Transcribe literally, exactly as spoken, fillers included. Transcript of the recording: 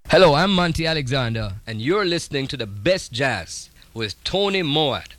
Hello, I'm Monty Alexander, and you're listening to the best jazz with Tony Moat.